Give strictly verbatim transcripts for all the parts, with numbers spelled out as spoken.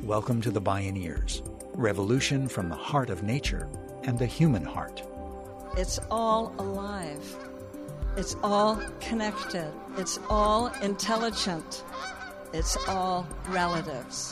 Welcome to the Bioneers, revolution from the heart of nature and the human heart. It's all alive. It's all connected. It's all intelligent. It's all relatives.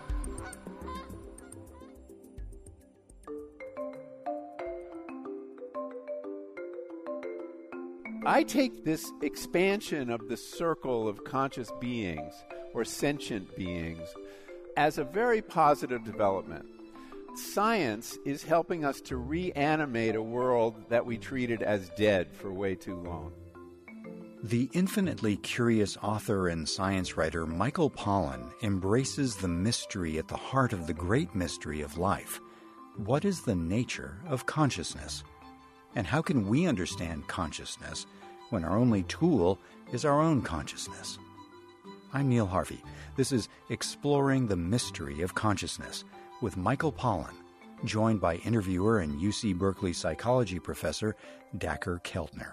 I take this expansion of the circle of conscious beings, or sentient beings, as a very positive development. Science is helping us to reanimate a world that we treated as dead for way too long. The infinitely curious author and science writer Michael Pollan embraces the mystery at the heart of the great mystery of life. What is the nature of consciousness? And how can we understand consciousness when our only tool is our own consciousness? I'm Neil Harvey. This is Exploring the Mystery of Consciousness with Michael Pollan, joined by interviewer and U C Berkeley psychology professor Dacher Keltner.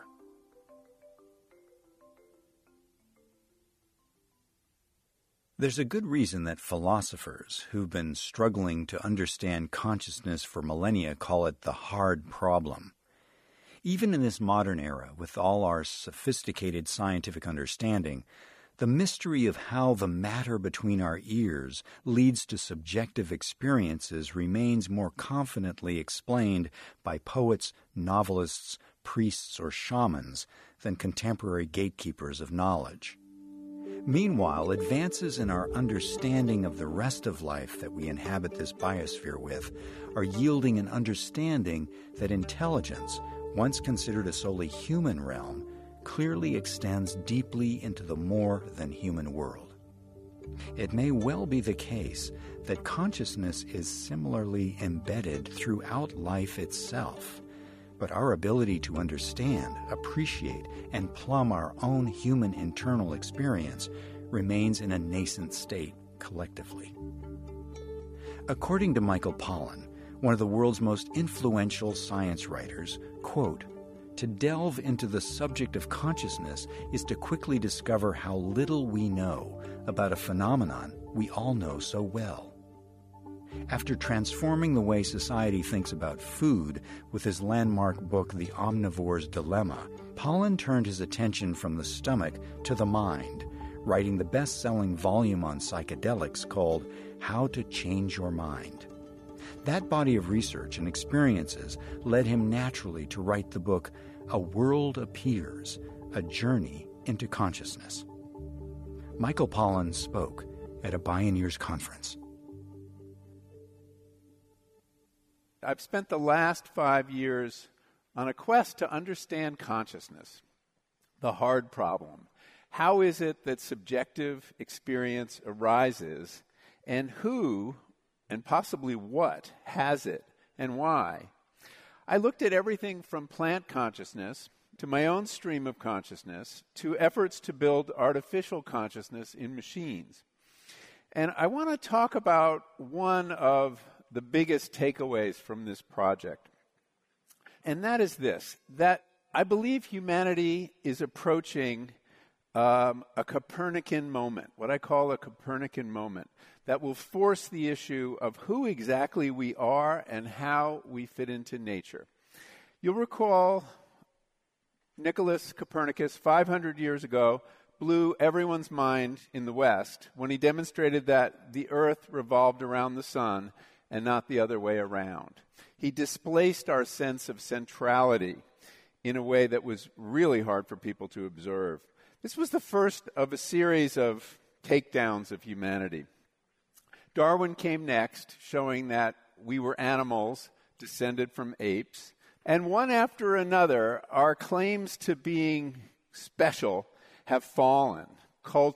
There's a good reason that philosophers who've been struggling to understand consciousness for millennia call it the hard problem. Even in this modern era, with all our sophisticated scientific understanding, the mystery of how the matter between our ears leads to subjective experiences remains more confidently explained by poets, novelists, priests, or shamans than contemporary gatekeepers of knowledge. Meanwhile, advances in our understanding of the rest of life that we inhabit this biosphere with are yielding an understanding that intelligence, once considered a solely human realm, clearly extends deeply into the more than human world. It may well be the case that consciousness is similarly embedded throughout life itself, but our ability to understand, appreciate, and plumb our own human internal experience remains in a nascent state collectively. According to Michael Pollan, one of the world's most influential science writers, quote, "To delve into the subject of consciousness is to quickly discover how little we know about a phenomenon we all know so well." After transforming the way society thinks about food with his landmark book, The Omnivore's Dilemma, Pollan turned his attention from the stomach to the mind, writing the best-selling volume on psychedelics called How to Change Your Mind. That body of research and experiences led him naturally to write the book A World Appears, A Journey into Consciousness. Michael Pollan spoke at a Bioneers conference. I've spent the last five years on a quest to understand consciousness, the hard problem. How is it that subjective experience arises, and who and possibly what has it, and why? I looked at everything from plant consciousness to my own stream of consciousness to efforts to build artificial consciousness in machines. And I want to talk about one of the biggest takeaways from this project. And that is this, that I believe humanity is approaching um, a Copernican moment, what I call a Copernican moment, that will force the issue of who exactly we are and how we fit into nature. You'll recall Nicholas Copernicus, five hundred years ago, blew everyone's mind in the West when he demonstrated that the Earth revolved around the sun and not the other way around. He displaced our sense of centrality in a way that was really hard for people to observe. This was the first of a series of takedowns of humanity. Darwin came next, showing that we were animals descended from apes. And one after another, our claims to being special have fallen.